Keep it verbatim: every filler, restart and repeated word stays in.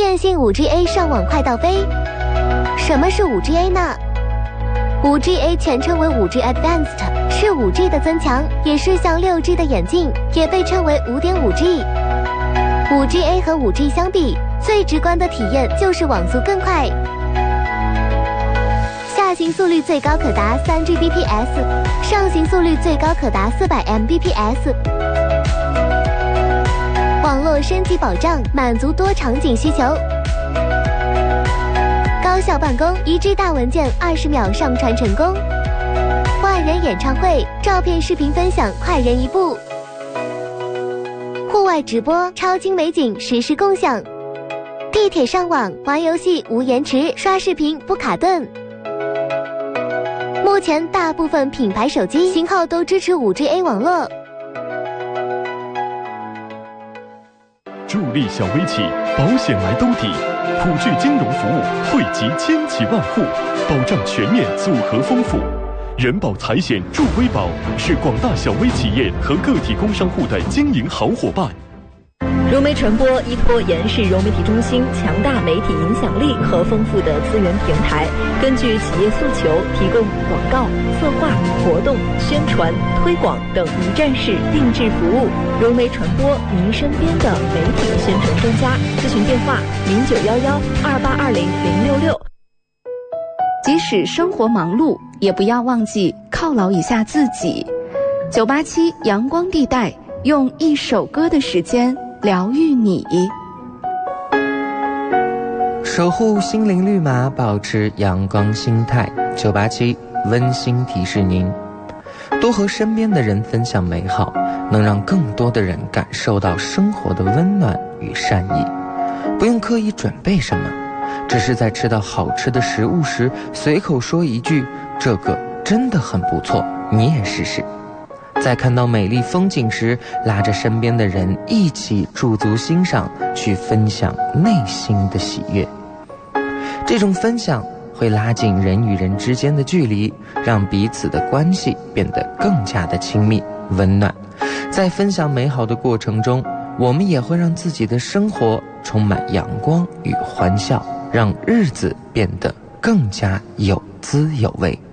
电信 五 G A 上网快到飞。什么是 五 G A 呢？ 五 G A 全称为 五 G Advanced， 是 五 G 的增强，也是向 六 G 的演进，也被称为 五点五 G。 五 G A 和 五 G 相比，最直观的体验就是网速更快，下行速率最高可达 三 G B P S， 上行速率最高可达 四百 M B P S。 网络升级保障，满足多场景需求。高效办公，一 G 大文件二十秒上传成功。万人演唱会，照片视频分享快人一步。户外直播，超精美景实时共享。地铁上网，玩游戏无延迟，刷视频不卡顿。目前大部分品牌手机型号都支持 五 G A 网络。 助力小微企，保险来兜底，普聚金融服务惠及千企万户，保障全面组合丰富。人保财险助微保是广大小微企业和个体工商户的经营好伙伴。 融媒传播依托延世融媒体中心强大媒体影响力和丰富的资源平台，根据企业诉求，提供广告、策划、活动、宣传、推广等一站式定制服务。融媒传播，您身边的媒体宣传专家。咨询电话：零九幺幺二八二零零六六。 即使生活忙碌，也不要忘记犒劳一下自己。九八七阳光地带，用一首歌的时间疗愈你， 守护心灵绿码，保持阳光心态。九八七温馨提示您，多和身边的人分享美好，能让更多的人感受到生活的温暖与善意。不用刻意准备什么，只是在吃到好吃的食物时，随口说一句：“这个真的很不错，你也试试。”在看到美丽风景时，拉着身边的人一起驻足欣赏，去分享内心的喜悦。这种分享会拉近人与人之间的距离，让彼此的关系变得更加的亲密温暖。在分享美好的过程中，我们也会让自己的生活充满阳光与欢笑，让日子变得更加有滋有味。